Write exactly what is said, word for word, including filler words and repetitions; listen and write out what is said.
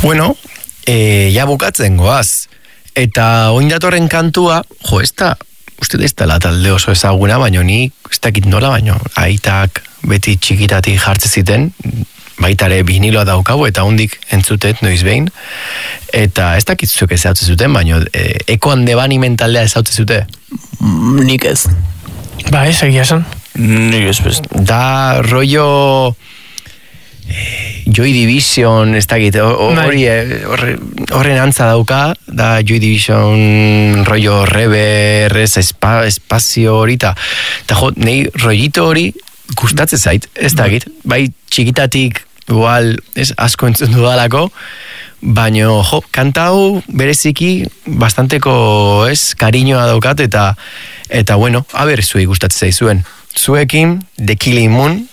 Bueno, e, ja bukatzen goaz. Eta oindatorren kantua, jo, ez da, uste ez dela talde oso ezaguna, baino ni, ez dakit nola, baino, aitak beti txikitatik jartze ziten, baitare biniloa daukagu, eta hondik entzutet noiz behin, eta ez dakit zuek ez hautzen zuten, baino, e, Eko Andebani mentaldea ez hautzen zute? Mm, nik ez. Ba, ez egia esan. Nik ez bez. Da, rollo... Joy Division, ez dakit, hori horren antza dauka, da Joy Division rollo rever, espa, espazio hori, eta jo, nahi rollito hori gustatzen zait, ez dakit, bai txikitatik igual, ez, asko entzun dudalako, baino, jo, kanta hau bereziki bastanteko, ez, kariñoa daukat, eta, eta bueno, a ber, zuei gustatzen zaizuen. Zuekin, The Killing Moon,